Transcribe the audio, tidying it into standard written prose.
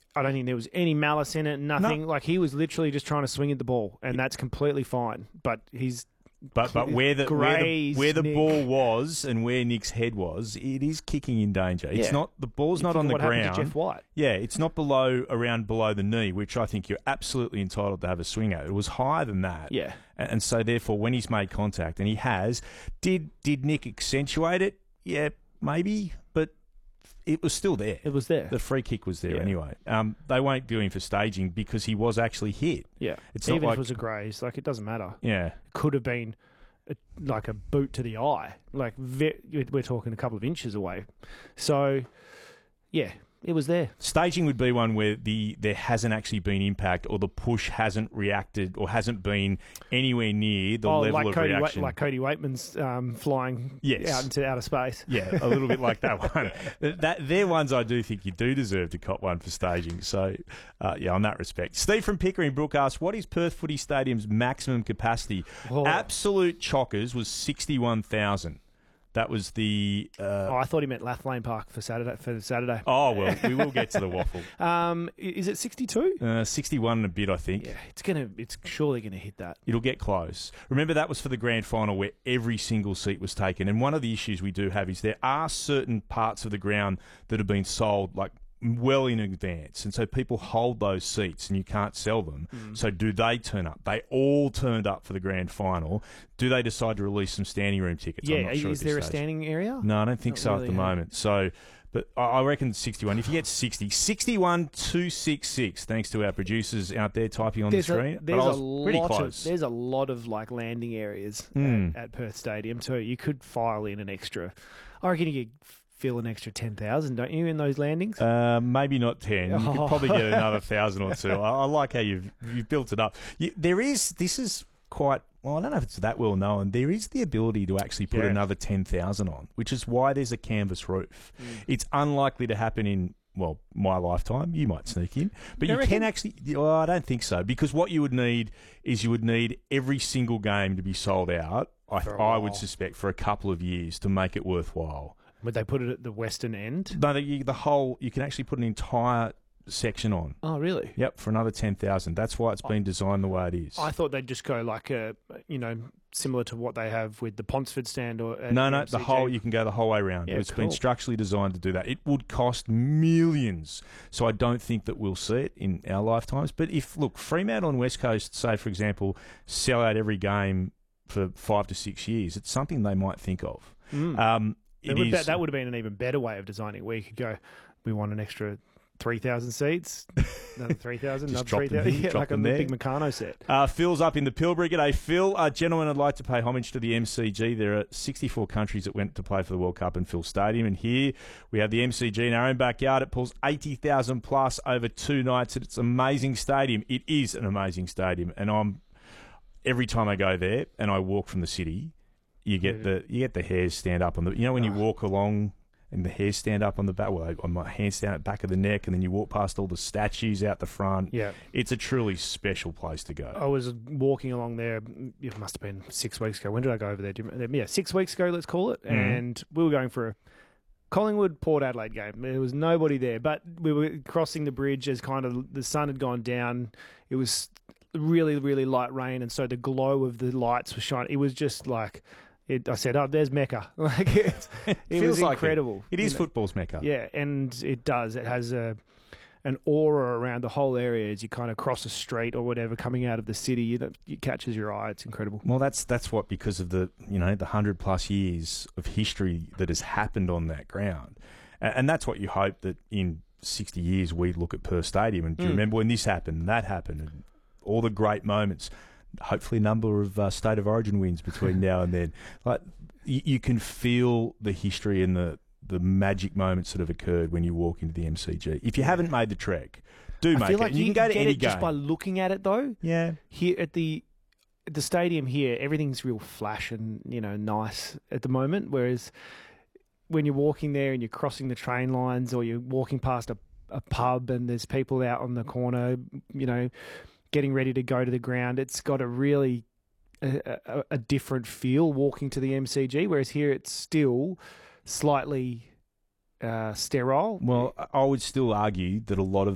I don't think there was any malice in it, nothing. No. Like, he was literally just trying to swing at the ball, and that's completely fine. But he's... But where the Nick. ball was and where Nick's head was, it is kicking in danger. It's Yeah. not the ball's not on the what ground. happened to Jeff White? Yeah, it's not around below the knee, which I think you're absolutely entitled to have a swing at. It was higher than that. Yeah. And so therefore, when he's made contact, and he has, did Nick accentuate it? Yeah, maybe, but it was still there. It was there. The free kick was there Yeah. anyway. They won't do him for staging because he was actually hit. Yeah. It's Even not like, if it was a graze, like, it doesn't matter. yeah. It could have been like a boot to the eye. Like, we're talking a couple of inches away. So, yeah, it was there. Staging would be one where there hasn't actually been impact, or the push hasn't reacted, or hasn't been anywhere near the level of reaction. Like Cody Waitman's flying out into outer space. Yeah, a little bit like that one. They're ones I do think you do deserve to cop one for staging. So, yeah, on that respect. Steve from Pickering Brook asks, what is Perth Footy Stadium's maximum capacity? Oh. Absolute chockers was 61,000. That was the... I thought he meant Lathlane Park for Saturday. Oh, well, we will get to the waffle. Is it 62? 61 and a bit, I think. Yeah, it's surely going to hit that. It'll get close. Remember, that was for the grand final where every single seat was taken. And one of the issues we do have is there are certain parts of the ground that have been sold, like, well in advance, and so people hold those seats and you can't sell them. So do they turn up? They all turned up for the grand final. Do they decide to release some standing room tickets? I'm Yeah, not sure is there a standing area? No, I don't think Not so really, at the yeah. moment. So, but I reckon 61. If you get 60, 61,266, thanks to our producers out there typing on the screen. But I was pretty close. There's a lot of like landing areas at Perth Stadium too. You could file in an extra. I reckon you could fill an extra 10,000, don't you, in those landings? Maybe not 10. You could probably get another 1,000 or two. I like how you've built it up. This is quite, well, I don't know if it's that well known. There is the ability to actually put another 10,000 on, which is why there's a canvas roof. It's unlikely to happen in, well, my lifetime. You might sneak in. But you can actually, well, I don't think so, because what you would need is every single game to be sold out, I would suspect, for a couple of years to make it worthwhile. Would they put it at the western end? No, you can actually put an entire section on. Oh, really? Yep, for another 10,000. That's why it's been designed the way it is. I thought they'd just go like similar to what they have with the Ponsford stand or No, you can go the whole way around. Yeah, It's been structurally designed to do that. It would cost millions, so I don't think that we'll see it in our lifetimes. But if Fremantle and West Coast, say for example, sell out every game for 5 to 6 years, it's something they might think of. That would have been an even better way of designing it, where you could go, we want an extra 3,000 seats, another 3,000, another 3,000. Like a big Meccano set. Phil's up in the Pilbara. G'day, Phil. Gentlemen, I'd like to pay homage to the MCG. There are 64 countries that went to play for the World Cup in Phil Stadium, and here we have the MCG in our own backyard. It pulls 80,000 plus over 2 nights. It's an amazing stadium. It is an amazing stadium, and every time I go there and I walk from the city, you get the hairs stand up on the. You know when you walk along and the hairs stand up on the back. Well, on my hands stand at the back of the neck, and then you walk past all the statues out the front. Yeah, it's a truly special place to go. I was walking along there. It must have been 6 weeks ago. When did I go over there? 6 weeks ago, let's call it. And we were going for a Collingwood Port Adelaide game. There was nobody there, but we were crossing the bridge as kind of the sun had gone down. It was really, really light rain, and so the glow of the lights was shining. It was just like. I said, "Oh, there's Mecca." Like it was incredible. It is football's Mecca. Yeah, and it does. It has an aura around the whole area as you kind of cross a street or whatever coming out of the city. It catches your eye. It's incredible. Well, that's what, because of the 100+ years of history that has happened on that ground, and that's what you hope that in 60 years we look at Perth Stadium and do you remember when this happened, that happened, and all the great moments. Hopefully a number of State of Origin wins between now and then. Like you can feel the history and the magic moments that have occurred when you walk into the MCG. If you haven't made the trek, do make it. You can go to any game. Just by looking at it, though. Yeah. Here at the stadium here, everything's real flash and nice at the moment. Whereas when you're walking there and you're crossing the train lines, or you're walking past a pub and there's people out on the corner, getting ready to go to the ground, it's got a really a different feel walking to the MCG, whereas here it's still slightly sterile. Well, I would still argue that a lot of